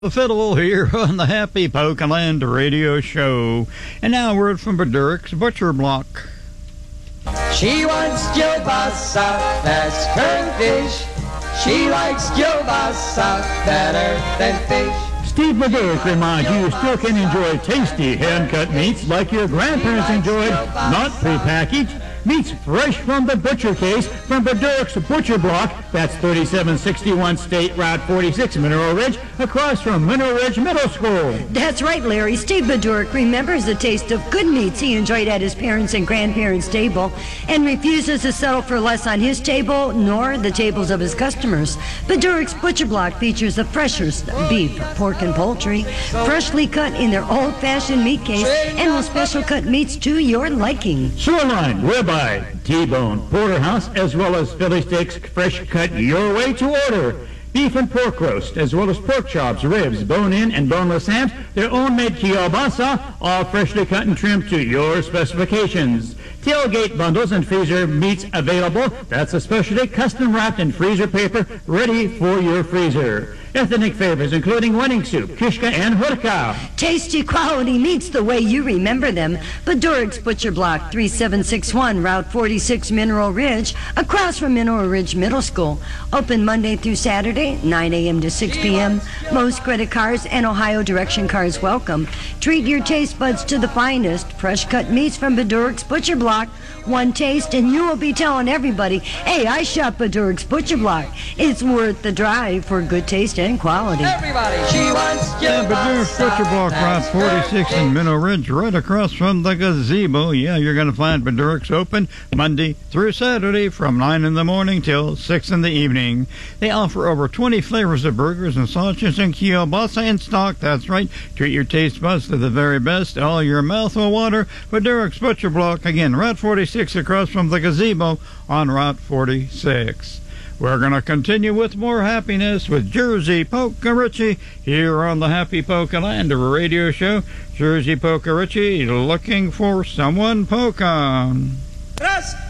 The fiddle here on the Happy Pokeland radio show. And now a word from Beduric's Butcher Block. She wants kielbasa, that's current fish. She likes kielbasa better than fish. Steve Beduric reminds you still can enjoy tasty hand-cut meats like your grandparents enjoyed, not prepackaged. Meats fresh from the butcher case from Beduric's Butcher Block. That's 3761 State Route 46, Mineral Ridge, across from Mineral Ridge Middle School. That's right, Larry. Steve Beduric remembers the taste of good meats he enjoyed at his parents' and grandparents' table and refuses to settle for less on his table nor the tables of his customers. Beduric's Butcher Block features the freshest beef, pork, and poultry, freshly cut in their old-fashioned meat case, and will special cut meats to your liking. Sirloin, ribeye, T-bone, porterhouse, as well as Philly steaks, fresh cut your way to order. Beef and pork roast, as well as pork chops, ribs, bone-in and boneless hams, their own made kielbasa, all freshly cut and trimmed to your specifications. Tailgate bundles and freezer meats available. That's a specialty custom wrapped in freezer paper, ready for your freezer. Ethnic favorites including wedding soup, kishka, and hurka. Tasty quality meats the way you remember them. Beduric's Butcher Block, 3761 Route 46, Mineral Ridge, across from Mineral Ridge Middle School. Open Monday through Saturday, 9 a.m. to 6 p.m. Most credit cards and Ohio Direction cards welcome. Treat your taste buds to the finest fresh cut meats from Beduric's Butcher Block. One taste and you will be telling everybody, hey, I shop Beduric's Butcher Block. It's worth the drive for good taste and quality. Everybody, she wants kielbasa. Beduric's Butcher Block, Route 46 in Mineral Ridge, right across from the gazebo. Yeah, you're going to find Beduric's open Monday through Saturday from 9 in the morning till 6 in the evening. They offer over 20 flavors of burgers and sausages and kielbasa in stock. That's right. Treat your taste buds to the very best. All your mouth will water. Beduric's Butcher Block, again, Route 46 across from the gazebo on Route 46. We're going to continue with more happiness with Jersey Polka Richie here on the Happy Pokeland radio show. Jersey Polka Richie looking for someone poke on.